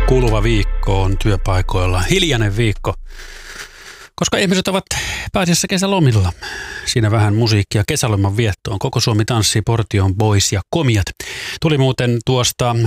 Kuluva viikko on työpaikoilla hiljainen viikko, koska ihmiset ovat pääasiassa kesälomilla. Siinä vähän musiikkia kesäloman viettoon. Koko Suomi tanssii, Portion Boys ja Komiat. Tuli muuten tuosta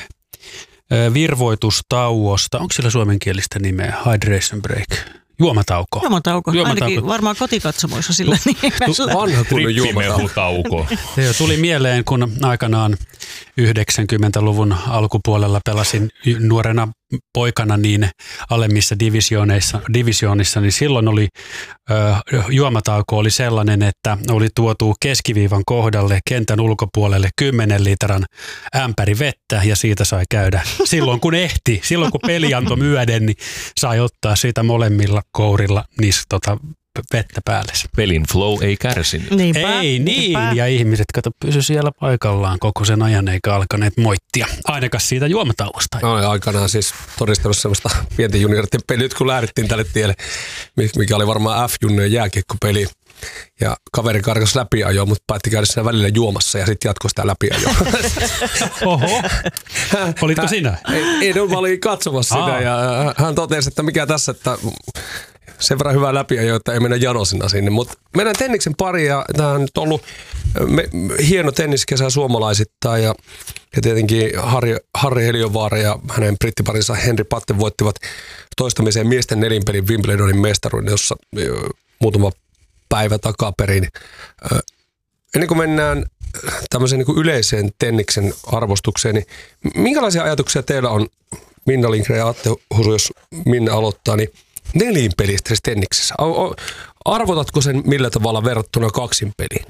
virvoitustauosta. Onko sillä suomenkielistä nimeä? Hydration break. Juomatauko. Juomatauko. Ainakin varmaan kotikatsomoissa sillä nimellä. Vanha kunnon juomatauko. Tuli mieleen, kun aikanaan 90-luvun alkupuolella pelasin nuorena poikana niin alemmissa divisioonissa, niin silloin oli juomatauko oli sellainen, että oli tuotu keskiviivan kohdalle kentän ulkopuolelle 10 litran ämpäri vettä ja siitä sai käydä silloin kun ehti. Silloin kun peli antoi myöden, niin sai ottaa siitä molemmilla kourilla niissä vettä päälle. Pelin flow ei kärsinyt. Niinpä, ei niinpä. niin, ja ihmiset pysy siellä paikallaan koko sen ajan eikä alkaneet moittia. Ainakaan siitä juomatauosta. No, aikanaan siis todistanut semmoista pienten junioritten peliä, kun lähdettiin tälle tielle, mikä oli varmaan F-junnojen jääkiekkopeli. Ja kaveri karkas läpiajoa, mutta päätti käydä siinä välillä juomassa ja sitten jatkoi sitä läpiajoa. Oho, olitko sinä? Ei, mä olin katsomassa sitä ja hän totesi, että mikä tässä, että sen verran hyvää läpiajoa, että ei mennä janosina sinne. Mutta mennään tenniksen pari ja tämä on nyt ollut hieno tenniskesä suomalaisittain ja tietenkin Harri Heliövaara ja hänen brittiparinsa Henri Patten voittivat toistamiseen miesten nelinpelin Wimbledonin mestaruuden, jossa muutama päivä takaperin. Ennen kuin mennään tämmöiseen niin kuin yleiseen tenniksen arvostukseen, niin minkälaisia ajatuksia teillä on, Minna Lindgren ja Atte Husu, jos Minna aloittaa, niin nelinpelistä siis tenniksessä? Arvotatko sen millä tavalla verrattuna kaksinpeliin?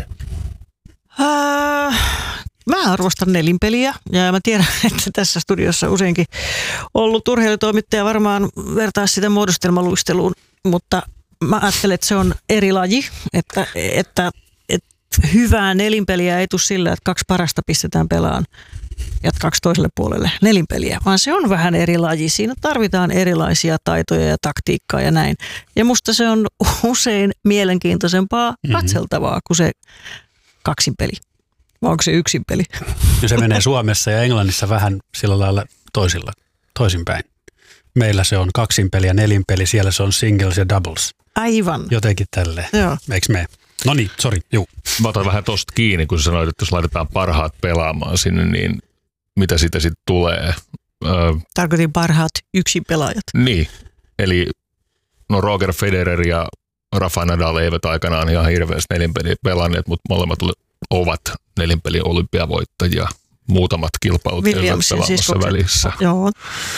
Mä arvostan nelinpeliä ja mä tiedän, että tässä studiossa useinkin ollut urheilutoimittaja varmaan vertaa sitä muodostelmaluisteluun, mutta mä ajattelen, että se on eri laji, että hyvää nelinpeliä ei tule sillä, että 2 parasta pistetään pelaan jatkaaks toiselle puolelle nelinpeliä, vaan se on vähän eri laji. Siinä tarvitaan erilaisia taitoja ja taktiikkaa ja näin. Ja musta se on usein mielenkiintoisempaa katseltavaa kuin se kaksinpeli. Vai onko se yksinpeli? Ja se menee Suomessa ja Englannissa vähän sillä lailla toisinpäin. Meillä se on kaksinpeli ja nelinpeli, siellä se on singles ja doubles. Aivan. Jotenkin tälleen. Joo. Eikö mene? No niin, sori, juu. Mä otan vähän tosta kiinni, kun sanoit, että jos laitetaan parhaat pelaamaan sinne, niin mitä siitä sitten tulee? Tarkoitin parhaat yksinpelaajat. Niin, eli no Roger Federer ja Rafa Nadal eivät aikanaan ihan hirveästi nelinpeliä pelanneet, mutta molemmat ovat nelinpelin olympiavoittajia. Muutamat kilpailut pelaamassa välissä. Joo.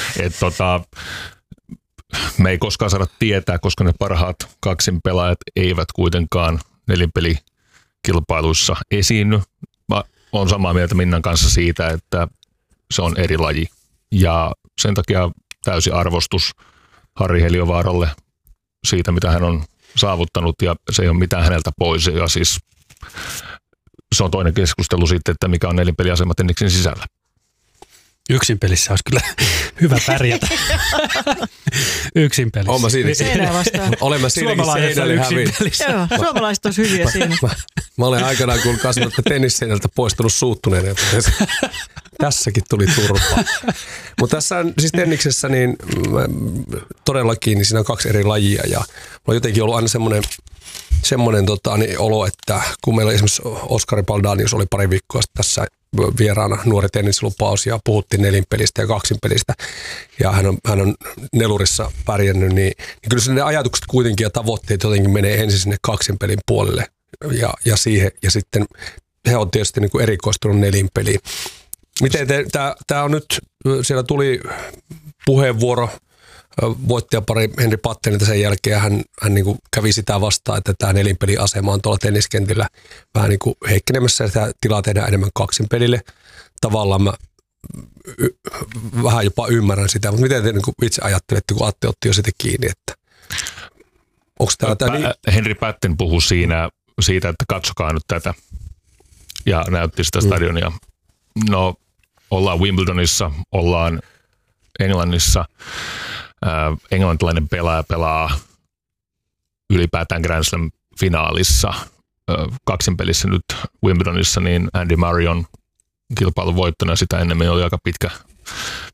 Me ei koskaan saada tietää, koska ne parhaat kaksinpelaajat eivät kuitenkaan nelinpelikilpailuissa esiinny. Mä olen samaa mieltä Minnan kanssa siitä, että se on eri laji. Ja sen takia täysi arvostus Harri Heliövaaralle siitä, mitä hän on saavuttanut, ja se ei ole mitään häneltä pois. Ja siis se on toinen keskustelu sitten, että mikä on nelinpeliasema tenniksen sisällä. Yksinpelissä olisi kyllä hyvä pärjätä. Yksinpelissä. Olen mä siinä. Olemme siinäkin seinälle häviin. Joo, suomalaiset on hyviä siinä. Mä olen aikanaan kuullut että tennisseinältä poistunut suuttuneena. Tässäkin tuli turpaa. Mutta tässä on siis tenniksessä niin todellakin niin siinä on 2 eri lajia ja on jotenkin ollut aina semmoinen olo, että kun meillä esimerkiksi Oskari Baldanius oli pari viikkoa tässä vieraana nuori tennislupaus ja puhuttiin nelinpelistä ja kaksinpelistä ja hän on nelurissa pärjännyt, niin kyllä ne ajatukset kuitenkin ja tavoitteet jotenkin menee ensin sinne kaksinpelin puolelle ja siihen ja sitten he on tietysti niin kuin erikoistunut nelinpeliin. Miten tämä on nyt, siellä tuli puheenvuoro voittajapari Henri Pattenilta sen jälkeen ja hän niin kuin kävi sitä vastaan, että tämä nelinpeliasema on tuolla tenniskentillä vähän niin kuin heikkenemässä ja sitä tilaa tehdään enemmän kaksinpelille. Tavallaan mä vähän jopa ymmärrän sitä, mutta miten te niin kuin itse ajattelette, kun Atte otti jo sitä kiinni, että onko tämä Henri Patten puhui siitä, että katsokaa nyt tätä ja näytti sitä stadionia. No, ollaan Wimbledonissa, ollaan Englannissa. Englantilainen pelaa ylipäätään Grand Slam finaalissa. Kaksinpelissä nyt Wimbledonissa, niin Andy Murray on kilpailun voittona. Sitä enemmän oli aika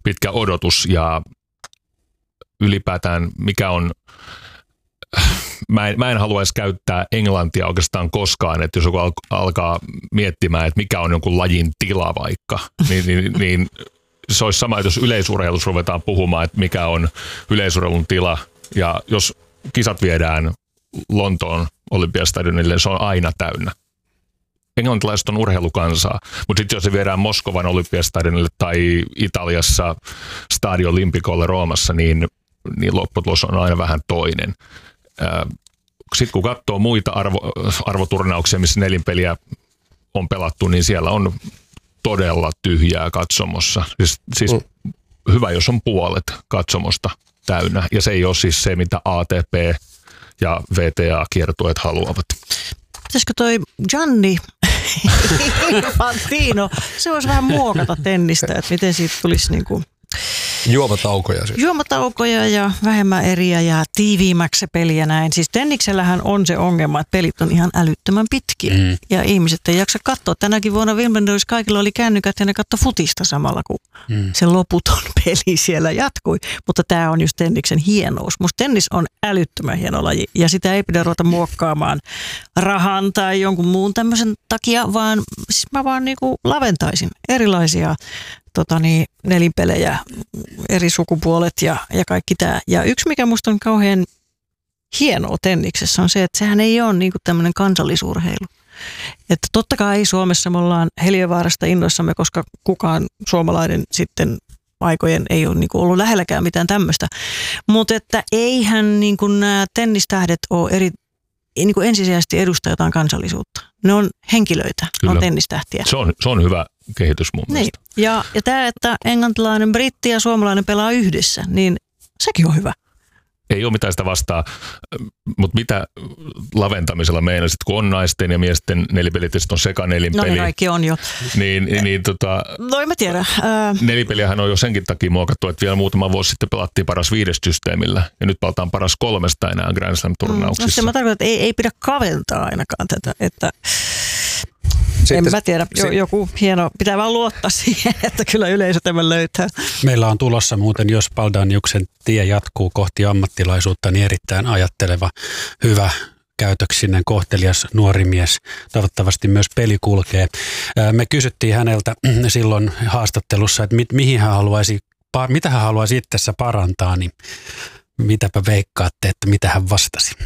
pitkä odotus ja ylipäätään mikä on, mä en haluaisi käyttää englantia oikeastaan koskaan, että jos joku alkaa miettimään, että mikä on jonkun lajin tila vaikka, niin se olisi sama, että jos yleisurheilussa ruvetaan puhumaan, että mikä on yleisurheilun tila, ja jos kisat viedään Lontoon Olympiastadionille, se on aina täynnä. Englantilaiset on urheilukansaa, mutta sitten jos se viedään Moskovan Olympiastadionille tai Italiassa Stadio Olimpicolle Roomassa, niin lopputulos on aina vähän toinen. Sitten kun katsoo muita arvoturnauksia, missä nelinpeliä on pelattu, niin siellä on todella tyhjää katsomossa. Siis hyvä, jos on puolet katsomosta täynnä. Ja se ei ole siis se, mitä ATP ja VTA-kiertueet haluavat. Pitäisikö toi Gianni Infantino, se voisi vähän muokata tennistä, että miten siitä tulisi niinku juomataukoja ja vähemmän eriä ja tiiviimmäksi se peli ja näin. Siis tenniksellähän on se ongelma, että pelit on ihan älyttömän pitkiä ja ihmiset ei jaksa katsoa. Tänäkin vuonna Wimbledonissa kaikilla oli kännykät ja ne katsoi futista samalla, kun se loputon peli siellä jatkui. Mutta tämä on just tenniksen hienous. Musta tennis on älyttömän hieno laji ja sitä ei pidä ruveta muokkaamaan rahan tai jonkun muun tämmöisen takia, vaan siis mä vaan niinku laventaisin erilaisia nelinpelejä, eri sukupuolet ja kaikki tämä. Ja yksi, mikä musta on kauhean hienoa tenniksessä, on se, että sehän ei ole niinku tämmöinen kansallisurheilu. Että totta kai Suomessa me ollaan Heliövaarasta innoissamme, koska kukaan suomalainen sitten aikojen ei ole niinku ollut lähelläkään mitään tämmöistä. Mutta että eihän niinku nämä tennistähdet ole niinku ensisijaisesti edustaa jotain kansallisuutta. Ne on henkilöitä, ne on tennistähtiä. Se on hyvä kehitys mun mielestä. Ja tämä, että englantilainen, britti ja suomalainen pelaa yhdessä, niin sekin on hyvä. Ei ole mitään sitä vastaa, mutta mitä laventamisella meinasit, kun on naisten ja miesten nelipelit, ja sitten on sekanelinpeli. No kaikki on jo. No en mä tiedä. Nelipeliähän on jo senkin takia muokattu, että vielä muutama vuosi sitten pelattiin paras 5 systeemillä, ja nyt pelataan paras 3 enää Grand Slam-turnauksissa. Mä tarkoitan, että ei pidä kaventaa ainakaan tätä, että en mä tiedä, joku hieno, pitää vaan luottaa siihen, että kyllä yleisö tämän löytää. Meillä on tulossa muuten, jos Baldaniuksen tie jatkuu kohti ammattilaisuutta, niin erittäin ajatteleva, hyvä, käytöksinen, kohtelias nuori mies. Toivottavasti myös peli kulkee. Me kysyttiin häneltä silloin haastattelussa, että mitä hän haluaisi itsessä parantaa, niin mitäpä veikkaatte, että mitä hän vastasi?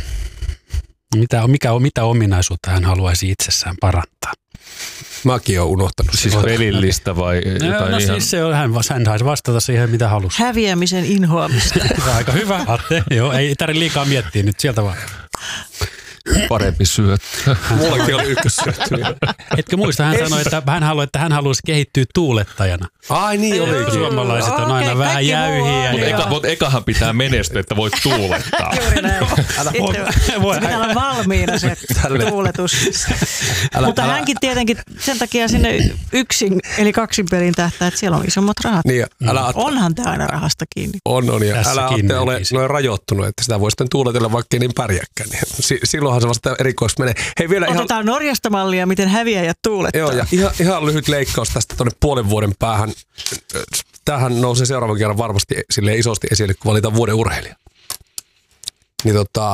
Mitä ominaisuutta hän haluaisi itsessään parantaa? Mäkin olen unohtanut. Siis pelillistä vai jotain ihan... siis se on, hän saisi vastata siihen, mitä halusi. Häviämisen inhoamista. Aika hyvä, Atte. Joo, ei tarvitse liikaa miettiä nyt, sieltä vaan. Parempi syöttö. Mullakin oli ykkössyöttö. Etkö muista, hän sanoi, että hän haluaisi kehittyä tuulettajana. Ai niin oli. Suomalaiset on aina vähän jäyhiä. Mutta ekahan pitää menestyä, että voit tuulettaa. Juuri näin. Se pitää olla valmiina se tuuletus. Mutta hänkin tietenkin sen takia sinne yksin, eli kaksin pelin tähtää, että siellä on isommat rahat. Niin, onhan tämä aina rahasta kiinni. On. Ja älä Atte ole noin rajoittunut, että sitä voi sitten tuuletella, vaikka ei niin pärjäkään. Silloinhan se vasta erikoisesti menee. Hei, vielä otetaan Norjasta mallia, miten häviäjät tuulettaa. Joo, ja ihan lyhyt leikkaus tästä tuonne puolen vuoden päähän. Tämähän nousee seuraavan kerran varmasti silleen isosti esille, kun valitaan vuoden urheilija. Niin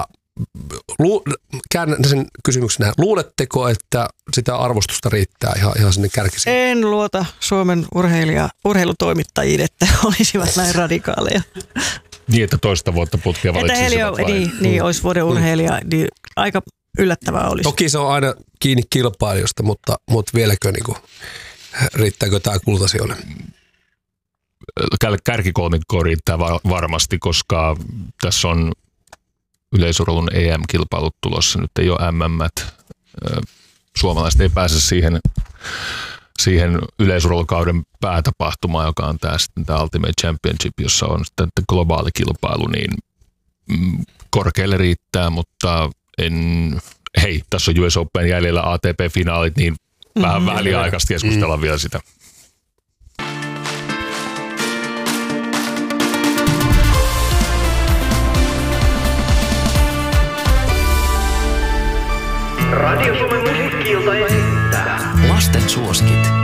käännän sen kysymyksen näin. Luuletteko, että sitä arvostusta riittää ihan sinne kärkisiin? En luota Suomen urheilutoimittajiin, että olisivat näin radikaaleja. Niin, että toista vuotta putkia valitsisivat vai? Niin, olisi vuoden urheilija, niin aika yllättävää olisi. Toki se on aina kiinni kilpailijoista, mutta vieläkö riittääkö tämä kultasijoille? Kärkikolmikkoon riittää varmasti, koska tässä on yleisurheilun EM-kilpailut tulossa. Nyt ei ole MM-mät. Suomalaiset ei pääse siihen yleisurheilukauden päätapahtumaan, joka on tämä Ultimate Championship, jossa on sitten globaali kilpailu, niin korkealle riittää, mutta tässä on US Open jäljellä ATP-finaalit, niin vähän väliaikaista keskustella vielä sitä. Radio Suomen musiikki-ilta esittää lasten suosikit.